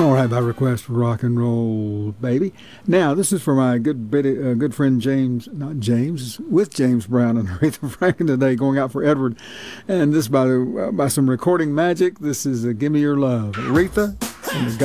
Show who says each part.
Speaker 1: All right, by request for rock and roll, baby. Now, this is for my good friend James, not James, with James Brown and Aretha Franklin today, going out for Edward. And this by some recording magic. This is "Give Me Your Love," Aretha and the